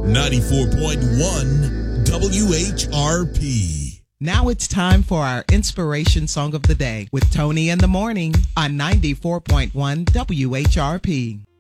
94.1 WHRP. Now it's time for our inspiration song of the day with Tony in the morning on 94.1 WHRP.